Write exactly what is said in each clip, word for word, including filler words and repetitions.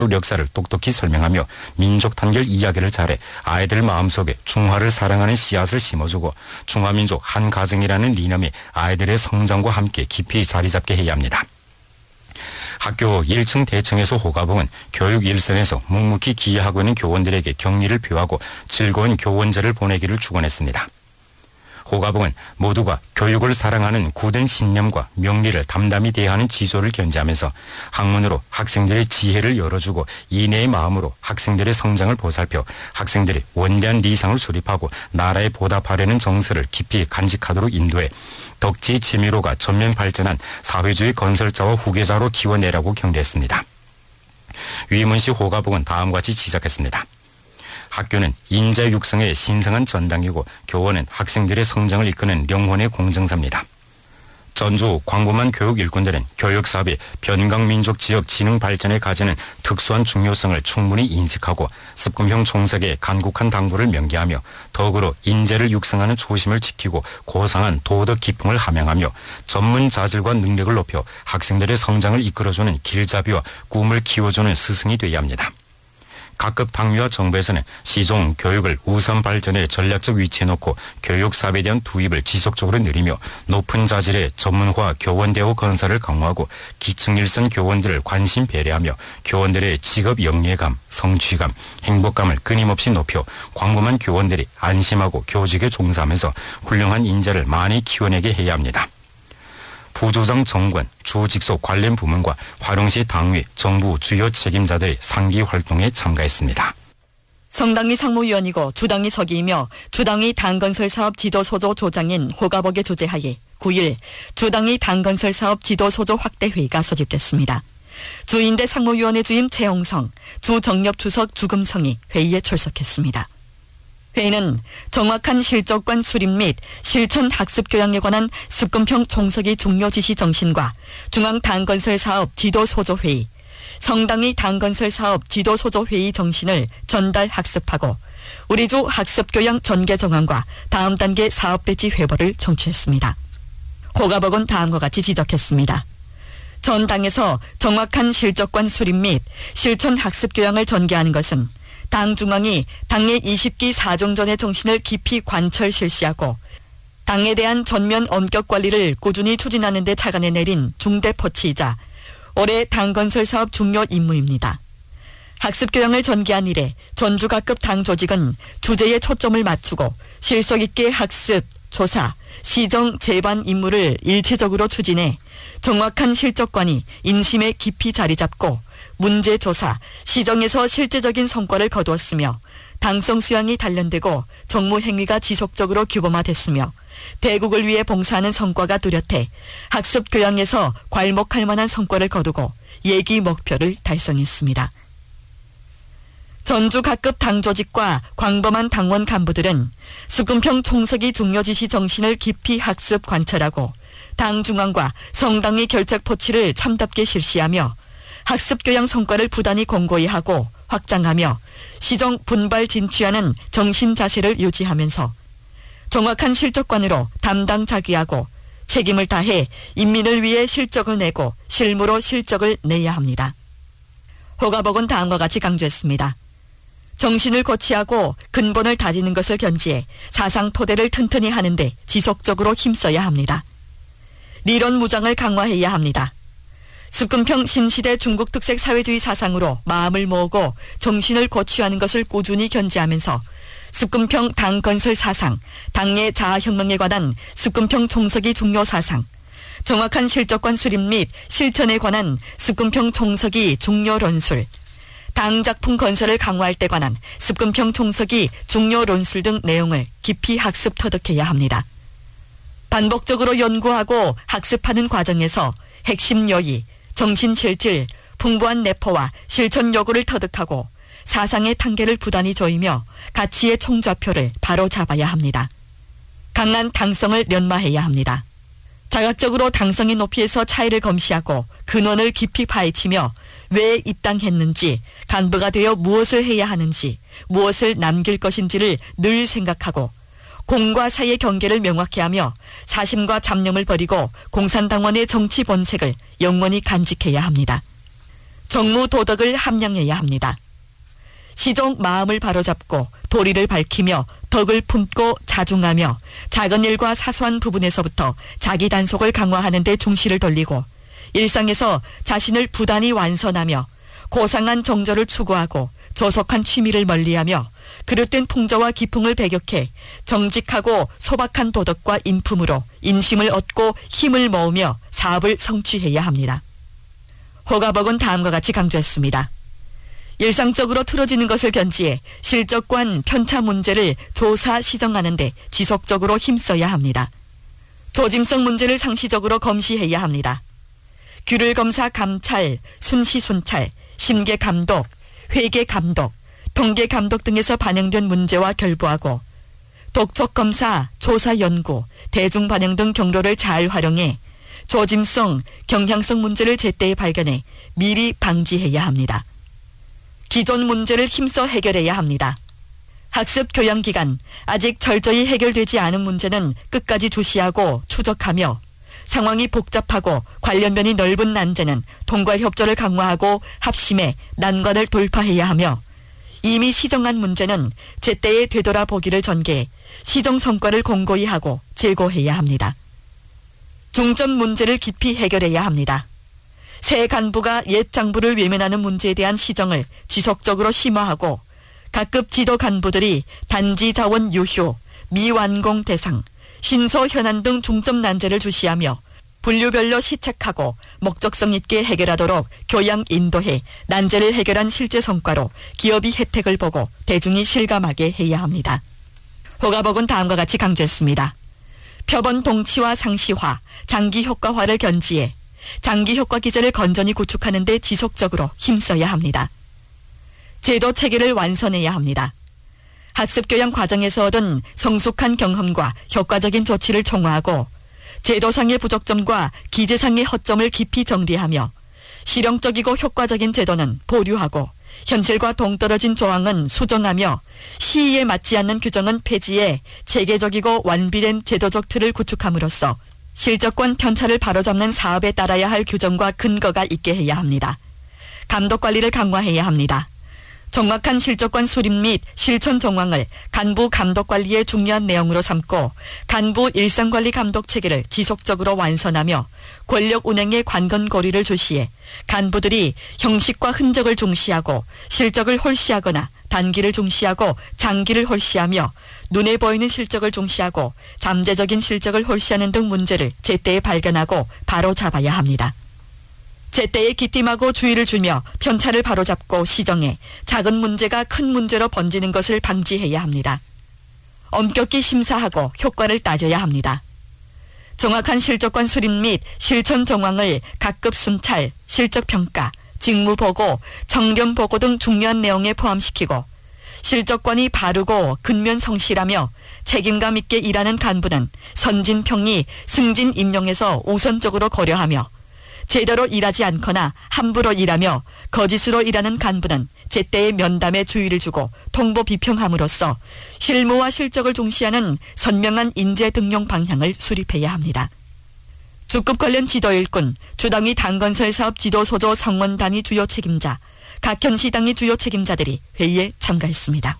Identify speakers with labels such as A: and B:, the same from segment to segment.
A: 역사를 똑똑히 설명하며 민족 단결 이야기를 잘해 아이들 마음속에 중화를 사랑하는 씨앗을 심어주고 중화민족 한 가정이라는 리념이 아이들의 성장과 함께 깊이 자리잡게 해야 합니다. 학교 일 층 대청에서 호가봉은 교육 일선에서 묵묵히 기여하고 있는 교원들에게 격려를 표하고 즐거운 교원제를 보내기를 축원했습니다. 호가봉은 모두가 교육을 사랑하는 굳은 신념과 명리를 담담히 대하는 지조를 견지하면서 학문으로 학생들의 지혜를 열어주고 인애의 마음으로 학생들의 성장을 보살펴 학생들이 원대한 리상을 수립하고 나라에 보답하려는 정서를 깊이 간직하도록 인도해 덕지 치미로가 전면 발전한 사회주의 건설자와 후계자로 키워내라고 격려했습니다. 위문시 호가봉은 다음과 같이 지적했습니다. 학교는 인재 육성의 신성한 전당이고 교원은 학생들의 성장을 이끄는 영혼의 공정사입니다. 전주 광범한 교육 일꾼들은 교육사업이 변강민족 지역 진흥 발전에 가지는 특수한 중요성을 충분히 인식하고 습금형 총석의 간곡한 당부를 명기하며 덕으로 인재를 육성하는 초심을 지키고 고상한 도덕 기풍을 함양하며 전문 자질과 능력을 높여 학생들의 성장을 이끌어주는 길잡이와 꿈을 키워주는 스승이 되어야 합니다. 각급 당위와 정부에서는 시종 교육을 우선 발전의 전략적 위치에 놓고 교육사업에 대한 투입을 지속적으로 늘리며 높은 자질의 전문화 교원 대우 건설을 강화하고 기층 일선 교원들을 관심 배려하며 교원들의 직업 영예감, 성취감, 행복감을 끊임없이 높여 광범한 교원들이 안심하고 교직에 종사하면서 훌륭한 인재를 많이 키워내게 해야 합니다. 부조정 정권, 주 직속 관련 부문과 화룡시 당위, 정부 주요 책임자들의 상기 활동에 참가했습니다.
B: 성당리 상무위원이고 주당위 서기이며 주당위 당건설 사업 지도소조 조장인 호가복의 조제하에 구 일 주당위 당건설 사업 지도소조 확대회의가 소집됐습니다. 주인대 상무위원회 주임 최홍성, 주정엽 주석 주금성이 회의에 출석했습니다. 회의는 정확한 실적관 수립 및 실천 학습 교양에 관한 습금평 총석의 중요 지시 정신과 중앙 당건설 사업 지도 소조 회의, 성당의 당건설 사업 지도 소조 회의 정신을 전달 학습하고 우리주 학습 교양 전개 정황과 다음 단계 사업 배치 회보를 청취했습니다. 호가복은 다음과 같이 지적했습니다. 전 당에서 정확한 실적관 수립 및 실천 학습 교양을 전개하는 것은 당 중앙이 당의 이십 기 사종전의 정신을 깊이 관철 실시하고 당에 대한 전면 엄격 관리를 꾸준히 추진하는 데 차관에 내린 중대 포치이자 올해 당건설 사업 중요 임무입니다. 학습 교양을 전개한 이래 전주 각급 당 조직은 주제에 초점을 맞추고 실속 있게 학습, 조사, 시정, 재반 임무를 일체적으로 추진해 정확한 실적관이 인심에 깊이 자리 잡고 문제 조사, 시정에서 실제적인 성과를 거두었으며 당성 수양이 단련되고 정무 행위가 지속적으로 규범화됐으며 대국을 위해 봉사하는 성과가 뚜렷해 학습 교양에서 괄목할 만한 성과를 거두고 예기 목표를 달성했습니다. 전주 각급 당 조직과 광범한 당원 간부들은 습금평 총석이 중요 지시 정신을 깊이 학습 관철하고 당 중앙과 성당의 결책 포치를 참답게 실시하며 학습 교양 성과를 부단히 공고히 하고 확장하며 시정 분발 진취하는 정신 자세를 유지하면서 정확한 실적관으로 담당 자기하고 책임을 다해 인민을 위해 실적을 내고 실무로 실적을 내야 합니다. 호가복은 다음과 같이 강조했습니다. 정신을 고취하고 근본을 다지는 것을 견지해 사상 토대를 튼튼히 하는데 지속적으로 힘써야 합니다. 리론 무장을 강화해야 합니다. 습금평 신시대 중국 특색 사회주의 사상으로 마음을 모으고 정신을 고취하는 것을 꾸준히 견지하면서 습금평 당 건설 사상, 당의 자아혁명에 관한 습금평 총석이 중요 사상, 정확한 실적관 수립 및 실천에 관한 습금평 총석이 중요論술, 당 작품 건설을 강화할 때 관한 습금평 총석이 중요論술 등 내용을 깊이 학습 터득해야 합니다. 반복적으로 연구하고 학습하는 과정에서 핵심 요의, 정신실질, 풍부한 내포와 실천 요구를 터득하고 사상의 단계를 부단히 조이며 가치의 총좌표를 바로 잡아야 합니다. 강한 당성을 연마해야 합니다. 자각적으로 당성의 높이에서 차이를 검시하고 근원을 깊이 파헤치며 왜 입당했는지, 간부가 되어 무엇을 해야 하는지, 무엇을 남길 것인지를 늘 생각하고 공과 사의 경계를 명확히 하며 사심과 잡념을 버리고 공산당원의 정치 본색을 영원히 간직해야 합니다. 정무 도덕을 함양해야 합니다. 시종 마음을 바로잡고 도리를 밝히며 덕을 품고 자중하며 작은 일과 사소한 부분에서부터 자기 단속을 강화하는 데 중시를 돌리고 일상에서 자신을 부단히 완선하며 고상한 정절을 추구하고 조속한 취미를 멀리하며 그릇된 풍조와 기풍을 배격해 정직하고 소박한 도덕과 인품으로 인심을 얻고 힘을 모으며 사업을 성취해야 합니다. 호가복은 다음과 같이 강조했습니다. 일상적으로 틀어지는 것을 견지해 실적관 편차 문제를 조사 시정하는 데 지속적으로 힘써야 합니다. 조짐성 문제를 상시적으로 검시해야 합니다. 규를 검사 감찰, 순시 순찰, 심계 감독, 회계 감독, 통계 감독 등에서 반영된 문제와 결부하고 독촉 검사, 조사 연구, 대중 반영 등 경로를 잘 활용해 조짐성, 경향성 문제를 제때에 발견해 미리 방지해야 합니다. 기존 문제를 힘써 해결해야 합니다. 학습 교양 기간 아직 철저히 해결되지 않은 문제는 끝까지 주시하고 추적하며 상황이 복잡하고 관련면이 넓은 난제는 통과 협조를 강화하고 합심해 난관을 돌파해야 하며 이미 시정한 문제는 제때에 되돌아보기를 전개해 시정 성과를 공고히 하고 제고해야 합니다. 중점 문제를 깊이 해결해야 합니다. 새 간부가 옛 장부를 외면하는 문제에 대한 시정을 지속적으로 심화하고 각급 지도 간부들이 단지 자원 유효, 미완공 대상, 신소 현안 등 중점 난제를 주시하며 분류별로 시책하고 목적성 있게 해결하도록 교양 인도해 난제를 해결한 실제 성과로 기업이 혜택을 보고 대중이 실감하게 해야 합니다. 호가복은 다음과 같이 강조했습니다. 표본 동치와 상시화, 장기 효과화를 견지해 장기 효과 기제를 건전히 구축하는 데 지속적으로 힘써야 합니다. 제도 체계를 완선해야 합니다. 학습교양 과정에서 얻은 성숙한 경험과 효과적인 조치를 총화하고 제도상의 부족점과 기재상의 허점을 깊이 정리하며 실용적이고 효과적인 제도는 보류하고 현실과 동떨어진 조항은 수정하며 시의에 맞지 않는 규정은 폐지해 체계적이고 완비된 제도적 틀을 구축함으로써 실적관 편차를 바로잡는 사업에 따라야 할 규정과 근거가 있게 해야 합니다. 감독관리를 강화해야 합니다. 정확한 실적관 수립 및 실천 정황을 간부 감독관리의 중요한 내용으로 삼고 간부 일상관리 감독 체계를 지속적으로 완선하며 권력 운행의 관건고리를 주시해 간부들이 형식과 흔적을 중시하고 실적을 홀시하거나 단기를 중시하고 장기를 홀시하며 눈에 보이는 실적을 중시하고 잠재적인 실적을 홀시하는 등 문제를 제때에 발견하고 바로 잡아야 합니다. 제때에 기띔하고 주의를 주며 편차를 바로잡고 시정해 작은 문제가 큰 문제로 번지는 것을 방지해야 합니다. 엄격히 심사하고 효과를 따져야 합니다. 정확한 실적관 수립 및 실천 정황을 각급 순찰, 실적평가, 직무보고, 청렴보고 등 중요한 내용에 포함시키고 실적관이 바르고 근면 성실하며 책임감 있게 일하는 간부는 선진평리, 승진 임용에서 우선적으로 고려하며 제대로 일하지 않거나 함부로 일하며 거짓으로 일하는 간부는 제때에 면담에 주의를 주고 통보 비평함으로써 실무와 실적을 중시하는 선명한 인재 등용 방향을 수립해야 합니다. 주급 관련 지도 일꾼, 주당위 당건설 사업 지도 소조 성원 단위 주요 책임자, 각 현시 당위 주요 책임자들이 회의에 참가했습니다.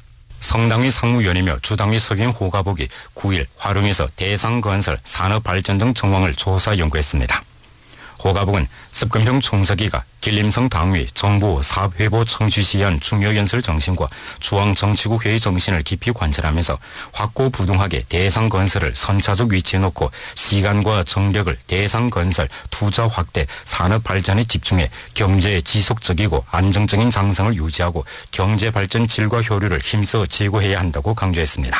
A: 성당위 상무위원이며 주당위 석인 호가복이 구 일 화룡에서 대상건설 산업발전 등 정황을 조사 연구했습니다. 호가복은 습근평 총서기가 길림성 당위 정부 사업회보 청주시의한 중요연설 정신과 중앙정치국 회의 정신을 깊이 관찰하면서 확고부동하게 대상건설을 선차적 위치에 놓고 시간과 정력을 대상건설, 투자 확대, 산업발전에 집중해 경제의 지속적이고 안정적인 장성을 유지하고 경제발전 질과 효율을 힘써 제고해야 한다고 강조했습니다.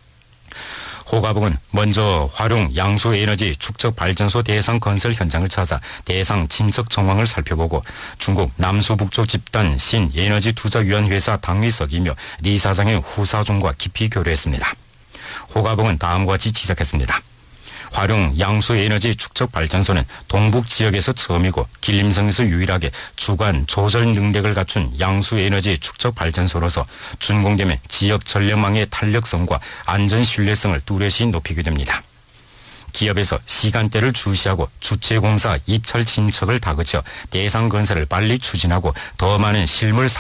A: 호가복은 먼저 화룡 양수에너지 축적발전소 대상 건설 현장을 찾아 대상 진척 정황을 살펴보고 중국 남수북쪽 집단 신에너지 투자위원회사 당위석이며 리 사장의 후사종과 깊이 교류했습니다. 호가복은 다음과 같이 지적했습니다. 화룡 양수에너지 축적발전소는 동북 지역에서 처음이고 길림성에서 유일하게 주관 조절 능력을 갖춘 양수에너지 축적발전소로서 준공되면 지역 전력망의 탄력성과 안전 신뢰성을 뚜렷이 높이게 됩니다. 기업에서 시간대를 주시하고 주최공사 입찰 진척을 다그쳐 대상 건설을 빨리 추진하고 더 많은 실물